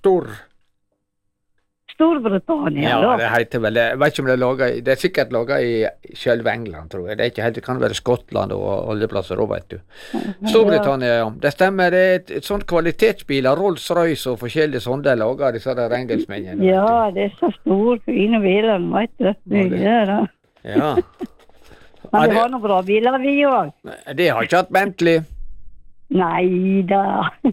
Stor... Storbritannia, Ja, da. det heter vel det. Jeg vet ikke om det er laget det er sikkert laget i selve England, tror jeg. Det er ikke helt, det kan være Skottland og alle plasser da, vet du. Storbritannia, ja. Det stemmer, det er et sånt kvalitetsbiler, Rolls-Royce og forskjellige sånne der lager disse der engelskmennene. Ja, det er så store, fine biler, vet du. Mye, da. Ja. Men vi har noen bra biler, vi også. Det har ikke hatt Bentley. Nei da.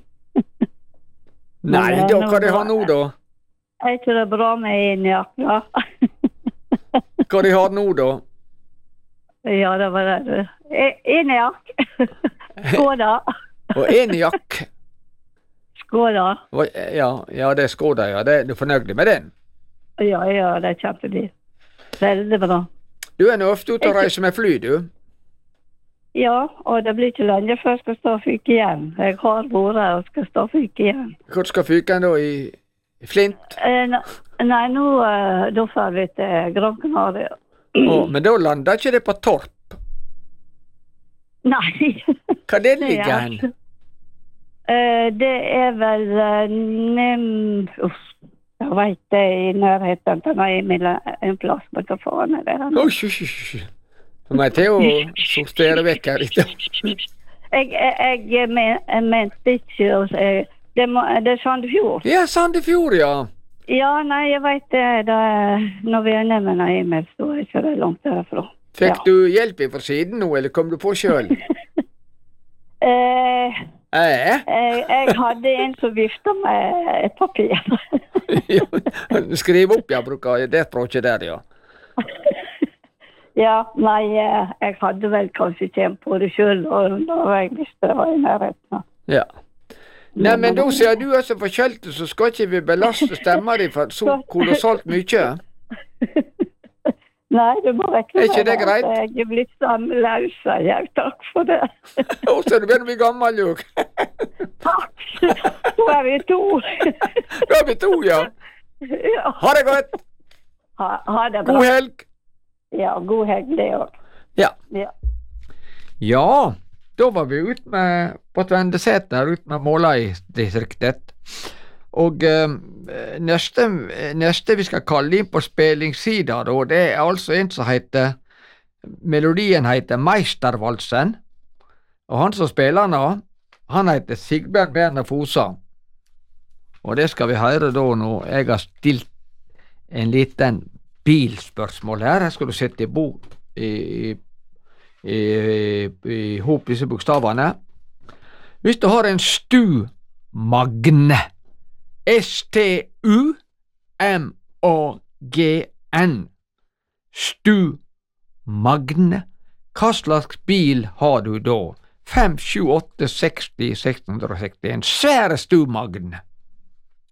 Nei, da kan de ha nå, da. Jeg tror det er bra med en jakka. Hva de har nå, da? Ja, det var det. En jakk. Skåda. Og Eniac. Skåda. Ja, det er Skoda, ja. Du er fornøyd med den? Ja, det er kjempedyr. Veldig bra. Du er nå ofte ute og reiser med fly, du? Ja, og det blir ikke lenge før jeg skal stå og fyke igjen. Jeg har vært og skal stå og fyke igjen. Hvor skal fyke da? I Flint? Nei, nå da får vi til Gran Canaria. Men da lander ikke det på Torp? Nei. Hva det ligger hen? Det er vel jeg vet det i nærheten til en plass, men hva faen er det her? Oi. Nå må jeg til å sortere vekk her litt. Jeg mente ikke å si det er Sandefjord. Ja, Sandefjord, ja. Ja, nei, jeg vet det. Når vi er nede med Emil, så er ikke det langt derfra. Fikk du hjelp fra siden nå, eller kom du på selv? Jeg hadde en som viftet med et papir. Skriv opp, jeg bruker det språket der, ja. Ja, nei, jeg hadde vel kanskje kjent på det selv, og da jeg visste det var i nærheten. Ja. Nei, men da sier du også forkjølte, så skal ikke vi belaste stemmer di for så kolossalt mye. Nei, du må rekke ikke det greit? Jeg er blitt stamløs, jeg. Takk for det. Og så er du begynner å bli gammel, jo. Takk. Så er vi to. Da er vi to, ja. Ha det godt. Ha det bra. God helg. Ja, god helg det også. Ja, da var vi ut med på Tvendeseter, ut med Måløy-distriktet. Og neste vi skal kalle inn på spillingssida, da, det er altså en som heter, melodien heter Meistervalsen, og han som spiller nå, han heter Sigbjørn Berner Fosa. Og det skal vi høre da når jeg har stilt en liten bilspørsmål her. Her skal du sette i bo i hop disse bokstavene. Hvis du har en Stu-Magne, S-T-U-M-A-G-N, Stu-Magne, hva slags bil har du da? 5, 7, 8, 60, 660, en svære Stu-Magne.